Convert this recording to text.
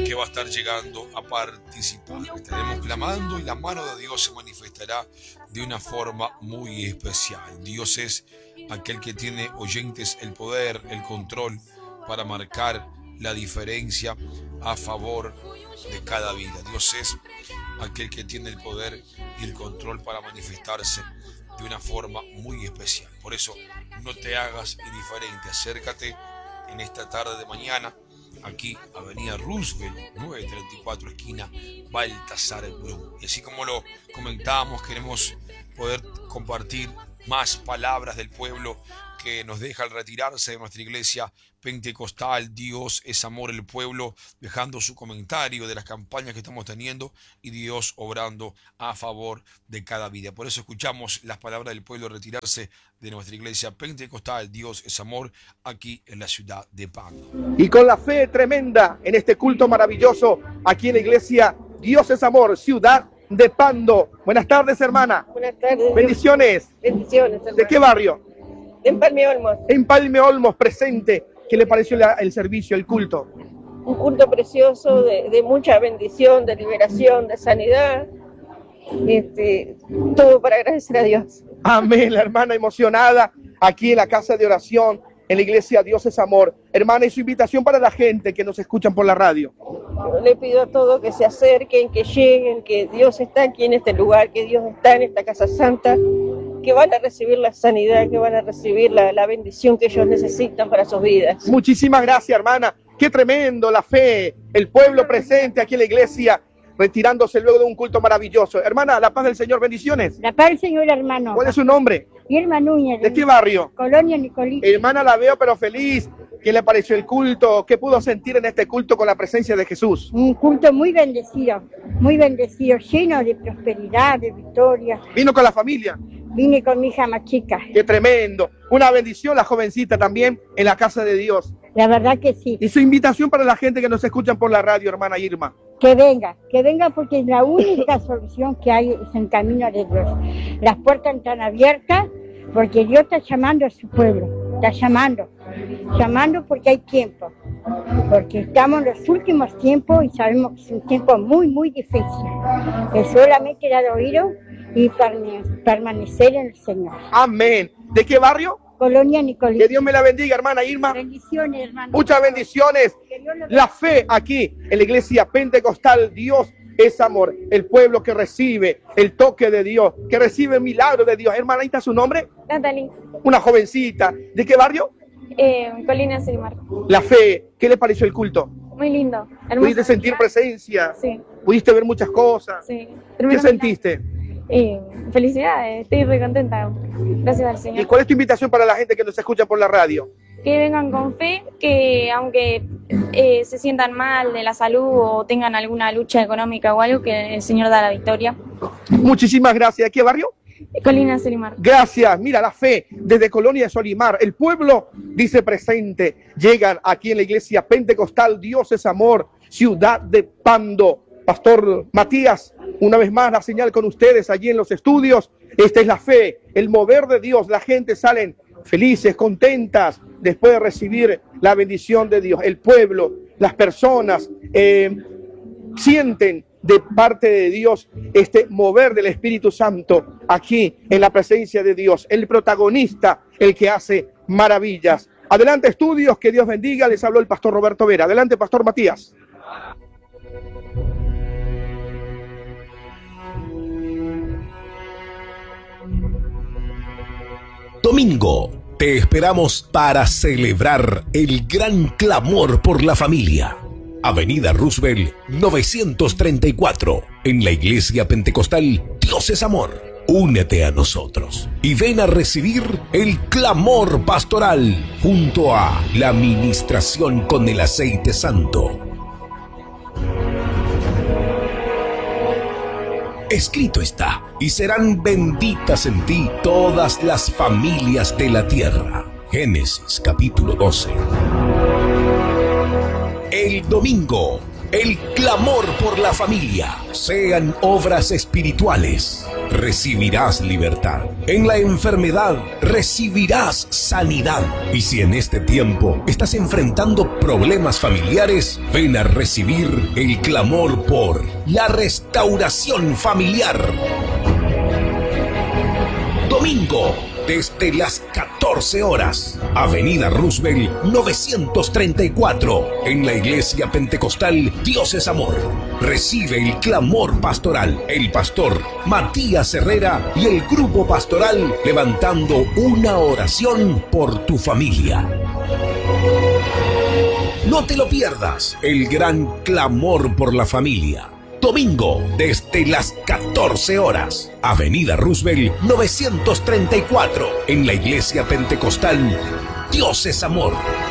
que va a estar llegando a participar. Estaremos clamando y la mano de Dios se manifestará de una forma muy especial. Dios es aquel que tiene, oyentes, el poder, el control para marcar la diferencia a favor de cada vida. Dios es aquel que tiene el poder y el control para manifestarse de una forma muy especial. Por eso no te hagas indiferente, acércate en esta tarde de mañana aquí, Avenida Roosevelt, 934, esquina Baltasar Brum. Y así como lo comentábamos, queremos poder compartir más palabras del pueblo que nos deja al retirarse de nuestra iglesia pentecostal. Dios es amor, el pueblo dejando su comentario de las campañas que estamos teniendo y Dios obrando a favor de cada vida. Por eso escuchamos las palabras del pueblo retirarse de nuestra iglesia pentecostal. Dios es amor, aquí en la ciudad de Pando. Y con la fe tremenda en este culto maravilloso aquí en la iglesia Dios es amor, ciudad de Pando. Buenas tardes, hermana. Buenas tardes. Bendiciones. Bendiciones, hermano. ¿De qué barrio? En Palme Olmos. En Palme Olmos, presente. ¿Qué le pareció el servicio, el culto? Un culto precioso de mucha bendición, de liberación, de sanidad. Todo para agradecer a Dios. Amén, la hermana emocionada aquí en la casa de oración, en la iglesia Dios es amor. Hermana, y su invitación para la gente que nos escuchan por la radio. Yo le pido a todos que se acerquen, que lleguen, que Dios está aquí en este lugar, que Dios está en esta casa santa, que van a recibir la sanidad, que van a recibir la bendición que ellos necesitan para sus vidas. Muchísimas gracias, hermana. Qué tremendo la fe, el pueblo presente aquí en la iglesia, retirándose luego de un culto maravilloso. Hermana, la paz del Señor, bendiciones. La paz del Señor, hermano. ¿Cuál es su nombre? Irma Núñez. ¿De qué barrio? Colonia Nicolita. Hermana, la veo pero feliz. ¿Qué le pareció el culto? ¿Qué pudo sentir en este culto con la presencia de Jesús? Un culto muy bendecido, lleno de prosperidad, de victoria. ¿Vino con la familia? Vine con mi hija más chica. ¡Qué tremendo! Una bendición, la jovencita también en la casa de Dios. La verdad que sí. Y su invitación para la gente que nos escuchan por la radio, hermana Irma. Que venga porque es la única solución que hay, es el camino de Dios. Las puertas están abiertas porque Dios está llamando a su pueblo, está llamando porque hay tiempo, porque estamos en los últimos tiempos y sabemos que es un tiempo muy, muy difícil, que solamente dar oído y permanecer en el Señor. Amén. ¿De qué barrio? Colonia Nicolita. Que Dios me la bendiga, hermana Irma. Bendiciones, hermano. Muchas bendiciones. La fe aquí en la iglesia pentecostal, Dios es amor. El pueblo que recibe el toque de Dios, que recibe el milagro de Dios. Hermanita, ¿su nombre? Natalie. Una jovencita. ¿De qué barrio? Colina Silmar. La fe. ¿Qué le pareció el culto? Muy lindo. Hermoso. ¿Pudiste sentir presencia? Sí. ¿Pudiste ver muchas cosas? Sí. ¿Qué sentiste? Felicidades, estoy re contenta. Gracias al Señor. ¿Y cuál es tu invitación para la gente que nos escucha por la radio? Que vengan con fe, que aunque se sientan mal de la salud o tengan alguna lucha económica o algo, que el Señor da la victoria. Muchísimas gracias. ¿De qué barrio? Colina Solimar. Gracias. Mira, la fe desde Colonia de Solimar. El pueblo dice presente. Llegan aquí en la iglesia pentecostal Dios es amor, ciudad de Pando. Pastor Matías, una vez más la señal con ustedes allí en los estudios. Esta es la fe, el mover de Dios. La gente salen felices, contentas después de recibir la bendición de Dios. El pueblo, las personas sienten de parte de Dios este mover del Espíritu Santo aquí en la presencia de Dios. El protagonista, el que hace maravillas. Adelante, estudios, que Dios bendiga. Les habló el pastor Roberto Vera. Adelante, pastor Matías. Domingo, te esperamos para celebrar el gran clamor por la familia. Avenida Roosevelt 934, en la iglesia pentecostal Dios es amor. Únete a nosotros y ven a recibir el clamor pastoral junto a la ministración con el aceite santo. Escrito está, y serán benditas en ti todas las familias de la tierra. Génesis capítulo 12. El domingo, El clamor por la familia. Sean obras espirituales. Recibirás libertad. En la enfermedad recibirás sanidad. Y si en este tiempo estás enfrentando problemas familiares, ven a recibir el clamor por la restauración familiar. Domingo, desde las 14 horas, Avenida Roosevelt 934, en la Iglesia Pentecostal Dios es Amor. Recibe el clamor pastoral, el pastor Matías Herrera y el grupo pastoral levantando una oración por tu familia. No te lo pierdas, el gran clamor por la familia. Domingo, desde las 14 horas, Avenida Roosevelt 934, en la Iglesia Pentecostal Dios es Amor.